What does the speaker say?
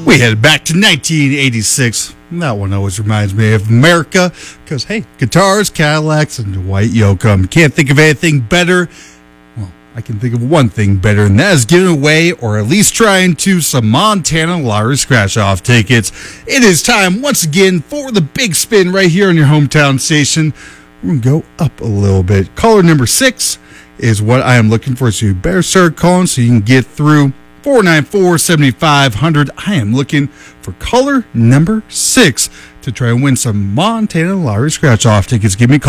We head back to 1986. That one always reminds me of America because, hey, guitars, Cadillacs, and Dwight Yoakam. Can't think of anything better. Well, I can think of one thing better, and that is giving away, or at least trying to, some Montana Lottery Scratch-Off tickets. It is time, once again, for the big spin right here on your hometown station. We're going to go up a little bit. Caller number 6 is what I am looking for, so you better start calling so you can get through. 494-7500. I am looking for caller number 6 to try and win some Montana Lottery Scratch-Off tickets. Give me a call.